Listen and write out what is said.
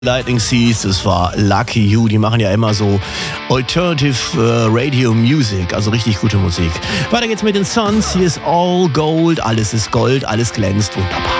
Lightning Seas, das war Lucky You, die machen ja immer so Alternative Radio Music, also richtig gute Musik. Weiter geht's mit den Suns, hier ist All Gold, alles ist Gold, alles glänzt, wunderbar.